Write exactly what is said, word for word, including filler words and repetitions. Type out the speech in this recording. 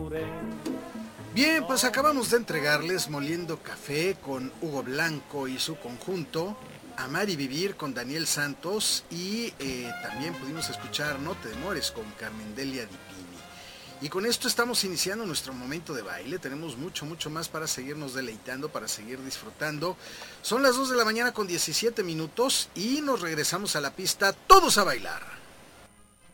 Bien, pues acabamos de entregarles Moliendo Café con Hugo Blanco y su conjunto, Amar y Vivir con Daniel Santos y eh, también pudimos escuchar No te demores con Carmen Delia Di Pini. Y con esto estamos iniciando nuestro momento de baile. Tenemos mucho, mucho más para seguirnos deleitando, para seguir disfrutando. Son las dos de la mañana con diecisiete minutos y nos regresamos a la pista, todos a bailar.